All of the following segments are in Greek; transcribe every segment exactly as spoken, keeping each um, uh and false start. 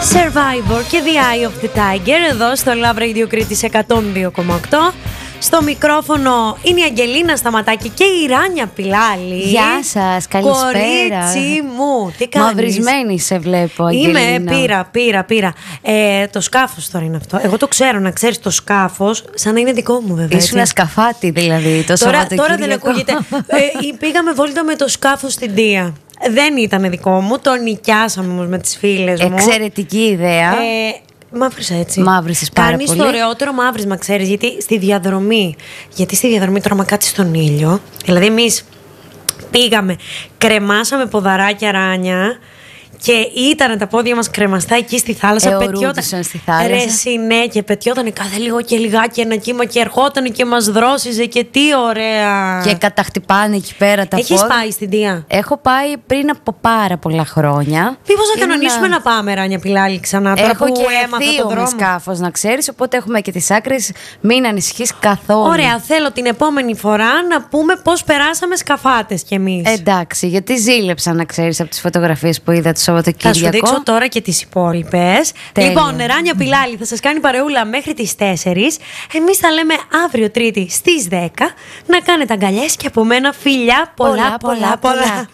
Survivor και The Eye of the Tiger εδώ στο Love Radio Κρήτης εκατόν δύο κόμμα οκτώ. Στο μικρόφωνο είναι η Αγγελίνα Σταματάκη και η Ράνια Πιλάλη. Γεια σας, καλησπέρα. Κορίτσι μου, τι κάνεις? Μαυρισμένη σε βλέπω, Αγγελίνα. Είμαι, πήρα, πήρα, πήρα. Ε, το σκάφος τώρα είναι αυτό. Εγώ το ξέρω, να ξέρεις, το σκάφος, σαν να είναι δικό μου βέβαια. Ήσουν σκαφάτι δηλαδή το τώρα, Σαββατοκύριακο. τώρα δεν ακούγεται. ε, πήγαμε βόλτα με το σκάφος στην Δία. Δεν ήταν δικό μου, το νοικιάσαμε όμως με τις φίλες μου. Εξαιρετική ιδέα. Ε, Μαύρισα έτσι. Μαύρισες πάρα Κάνεις πολύ. το ωραιότερο μαύρισμα, ξέρεις, γιατί στη διαδρομή. Γιατί στη διαδρομή τώρα, μα κάτσεις στον ήλιο. Δηλαδή, εμείς πήγαμε, κρεμάσαμε ποδαράκια, Ράνια. Και ήταν τα πόδια μας κρεμαστά εκεί στη θάλασσα. Εωρούντισαν στη θάλασσα. Ρε ναι, και πετιόταν κάθε λίγο και λιγάκι ένα κύμα και ερχόταν και μας δρόσιζε και τι ωραία. Και καταχτυπάνε εκεί πέρα τα Έχεις πόδια. πάει στην Δία? Έχω πάει πριν από πάρα πολλά χρόνια. Μήπως να Ήμουνα... κανονίσουμε να πάμε, Ράνια Πιλάλη, ξανά τώρα Έχω που και έμαθα θείο τον με δρόμο. σκάφος, να ξέρεις, οπότε έχουμε και τις άκρες. Μην ανησυχείς καθόλου. Ωραία, θέλω την επόμενη φορά να πούμε πώς περάσαμε σκαφάτες κι εμείς. Εντάξει, γιατί ζήλεψα, να ξέρεις, από τις φωτογραφίες που είδα το Θα Σαββατοκύριακο. σου δείξω τώρα και τις υπόλοιπες. Τέλεια. Λοιπόν, Ράνια Πιλάλη θα σας κάνει παρεούλα μέχρι τις τέσσερις. Εμείς θα λέμε αύριο Τρίτη στις δέκα. Να κάνετε αγκαλιές και από μένα φιλιά πολλά πολλά πολλά, πολλά. πολλά.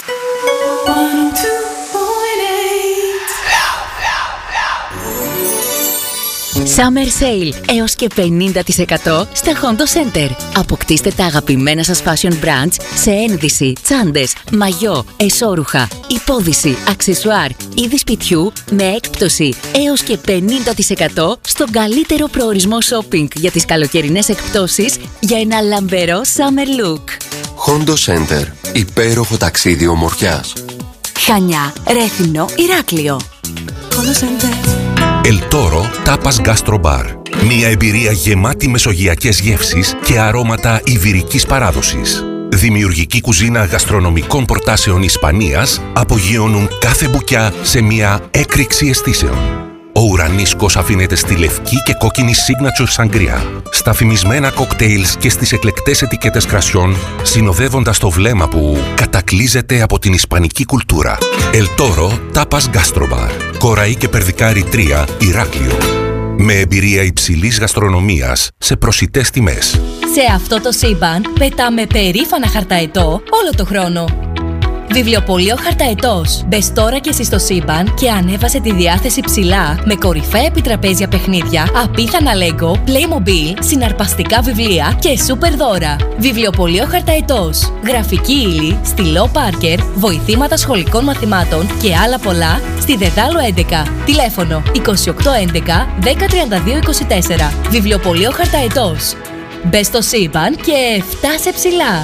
Summer Sale έως και πενήντα τοις εκατό στα Hondo Center. Αποκτήστε τα αγαπημένα σας fashion brands σε ένδυση, τσάντες, μαγιό, εσώρουχα, υπόδυση, αξεσουάρ, είδη σπιτιού με έκπτωση έως και πενήντα τοις εκατό στον καλύτερο προορισμό shopping για τις καλοκαιρινές εκπτώσεις για ένα λαμπερό summer look. Hondo Center. Υπέροχο ταξίδι ομορφιάς. Χανιά, Ρέθυμνο, Ηράκλειο. Hondo Center. El Toro Tapas Gastro Bar. Μια εμπειρία γεμάτη μεσογειακές γεύσεις και αρώματα ιβηρικής παράδοσης. Δημιουργική κουζίνα γαστρονομικών προτάσεων Ισπανίας απογειώνουν κάθε μπουκιά σε μια έκρηξη αισθήσεων. Ο ουρανίσκος αφήνεται στη λευκή και κόκκινη signature sangria, στα φημισμένα κοκτέιλς και στις εκλεκτές ετικέτες κρασιών, συνοδεύοντας το βλέμμα που κατακλείζεται από την ισπανική κουλτούρα. El Toro Tapas Gastro Bar. Κοραή και Περδικάρη τρία, Ηράκλειο. Με εμπειρία υψηλής γαστρονομίας σε προσιτές τιμές. Σε αυτό το σύμπαν πετάμε περήφανα χαρταετό όλο το χρόνο. Βιβλιοπωλείο Χαρταετός. Μπες τώρα και εσύ στο σύμπαν και ανέβασε τη διάθεση ψηλά με κορυφαία επιτραπέζια παιχνίδια, απίθανα Lego, Playmobil, συναρπαστικά βιβλία και σούπερ δώρα. Βιβλιοπωλείο Χαρταετός. Γραφική ύλη, στυλό Πάρκερ, βοηθήματα σχολικών μαθημάτων και άλλα πολλά στη Δεδάλο έντεκα. Τηλέφωνο είκοσι οκτώ έντεκα δέκα τριάντα δύο είκοσι τέσσερα. Βιβλιοπωλείο Χαρταετός. Μπες στο σύμπαν και φτάσε ψηλά.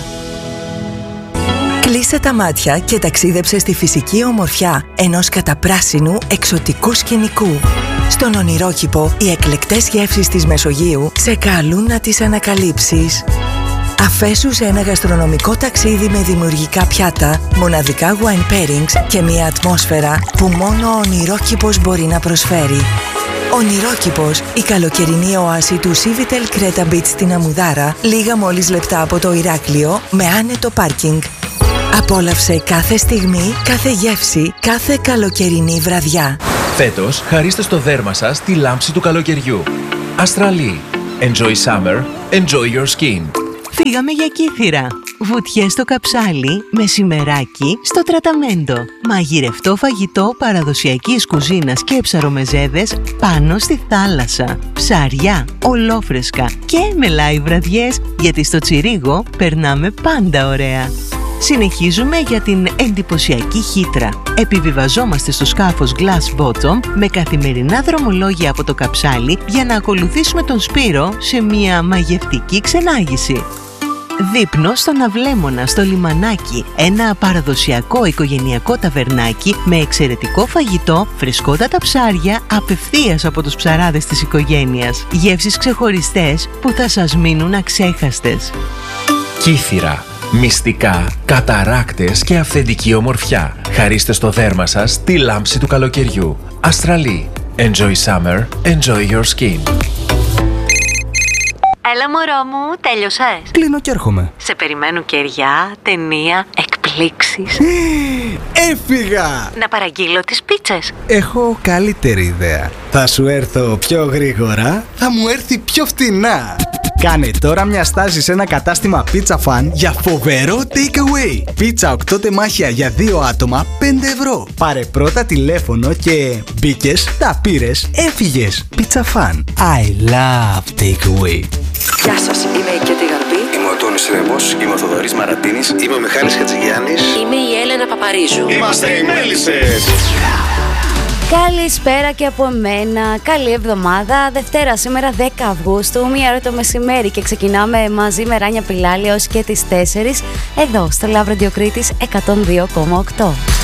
Κλείσε τα μάτια και ταξίδεψε στη φυσική ομορφιά ενός καταπράσινου εξωτικού σκηνικού. Στον ονειρόκηπο, οι εκλεκτές γεύσεις της Μεσογείου σε καλούν να τις ανακαλύψεις. Αφέσου σε ένα γαστρονομικό ταξίδι με δημιουργικά πιάτα, μοναδικά wine pairings και μια ατμόσφαιρα που μόνο ο ονειρόκηπος μπορεί να προσφέρει. Ονειρόκηπος, η καλοκαιρινή οάση του Civitel Creta Beach στην Αμουδάρα, λίγα μόλις λεπτά από το Ηράκλειο, με άνετο πάρκινγκ. Απόλαυσε κάθε στιγμή, κάθε γεύση, κάθε καλοκαιρινή βραδιά. Φέτος, χαρίστε στο δέρμα σας τη λάμψη του καλοκαιριού. Αστραλή. Enjoy summer, enjoy your skin. Φύγαμε για Κύθυρα. Βουτιές στο Καψάλι, μεσημεράκι στο Τραταμέντο. Μαγειρευτό φαγητό παραδοσιακής κουζίνας και ψαρομεζέδες πάνω στη θάλασσα. Ψάρια, ολόφρεσκα και με live βραδιές, γιατί στο Τσιρίγο περνάμε πάντα ωραία. Συνεχίζουμε για την εντυπωσιακή Χήτρα. Επιβιβαζόμαστε στο σκάφος Glass Bottom με καθημερινά δρομολόγια από το Καψάλι για να ακολουθήσουμε τον Σπύρο σε μια μαγευτική ξενάγηση. Δείπνο στον Αυλέμονα, στο λιμανάκι, ένα παραδοσιακό οικογενειακό ταβερνάκι με εξαιρετικό φαγητό, φρεσκότατα ψάρια απευθείας από τους ψαράδες της οικογένειας. Γεύσεις ξεχωριστές που θα σας μείνουν αξέχαστες. Κύθυρα. Μυστικά, καταράκτες και αυθεντική ομορφιά. Χαρίστε στο δέρμα σας τη λάμψη του καλοκαιριού. Αστραλή. Enjoy summer, enjoy your skin. Έλα μωρό μου, τέλειωσες? Κλείνω και έρχομαι. Σε περιμένουν κεριά, ταινία, εκπλήξεις. εξελίξεις. Έφυγα! Να παραγγείλω τις πίτσες. Έχω καλύτερη ιδέα. Θα σου έρθω πιο γρήγορα, θα μου έρθει πιο φτηνά. Κάνε τώρα μια στάση σε ένα κατάστημα Pizza Fan για φοβερό takeaway. Πίτσα οκτώ τεμάχια για δύο άτομα, πέντε ευρώ. Πάρε πρώτα τηλέφωνο και μπήκες, τα πήρες, έφυγες. Pizza Fan. I love takeaway. Γεια σας, είμαι η Κέτη Γαρμπή. Είμαι ο Τόνης Ρέμπος, είμαι ο Θοδωρής Μαρατίνης. Είμαι ο Μιχάλης Χατζηγιάννης. Είμαι η Έλενα Παπαρίζου. Είμαστε οι Μέλισσες. Καλησπέρα και από μένα. Καλή εβδομάδα. Δευτέρα σήμερα δέκα Αυγούστου, μία ώρα το μεσημέρι και ξεκινάμε μαζί με Ράνια Πιλάλη ως και τις τέσσερις εδώ στο Love Radio Κρήτης εκατόν δύο κόμμα οκτώ.